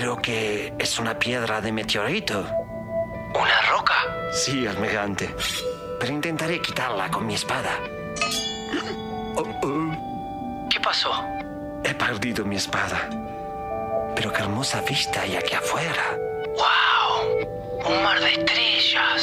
Creo que es una piedra de meteorito. ¿Una roca? Sí, Almirante. Pero intentaré quitarla con mi espada. ¿Qué pasó? He perdido mi espada. Pero qué hermosa vista hay aquí afuera. ¡Wow! Un mar de estrellas.